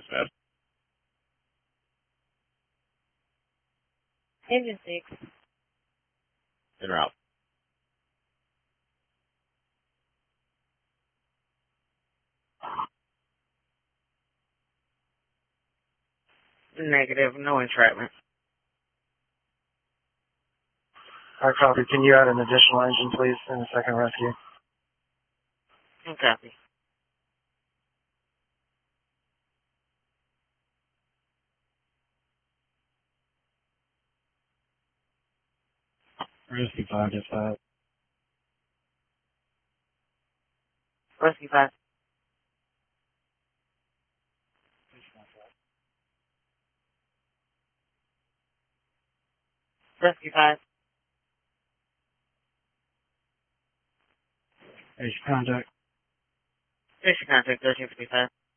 Bad. Engine 6. En route. Negative, no entrapment. Alright, copy. Can you add an additional engine, please, in the second rescue? Copy. Rescue 5, dispatch. Rescue 5. Rescue 5. Station contact. Station contact 1355.